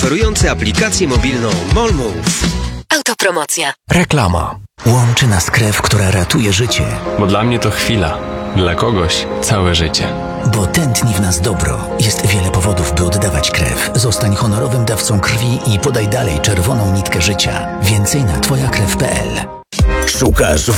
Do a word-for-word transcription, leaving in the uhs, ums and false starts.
oferujący aplikację mobilną MOLMove. Autopromocja. Reklama. Łączy nas krew, która ratuje życie. Bo dla mnie to chwila, dla kogoś całe życie. Bo tętni w nas dobro. Jest wiele powodów, by oddawać krew. Zostań honorowym dawcą krwi i podaj dalej czerwoną nitkę życia. Więcej na twoja krew kropka p l. Szukasz